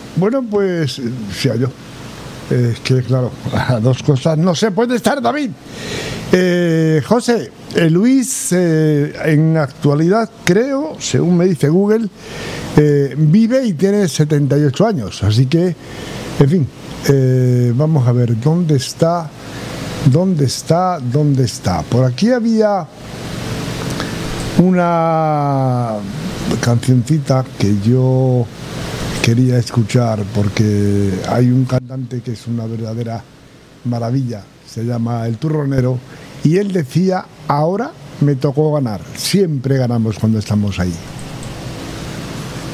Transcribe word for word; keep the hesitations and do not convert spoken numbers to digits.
Bueno, pues sí, yo. Es eh, que, claro, a dos cosas no se puede estar, David. Eh, José, eh, Luis, eh, en actualidad, creo, según me dice Google, eh, vive y tiene setenta y ocho años. Así que, en fin, eh, vamos a ver dónde está, dónde está, dónde está. Por aquí había una cancioncita que yo quería escuchar porque hay un cantante que es una verdadera maravilla, se llama El Turronero, y él decía: ahora me tocó ganar, siempre ganamos cuando estamos ahí.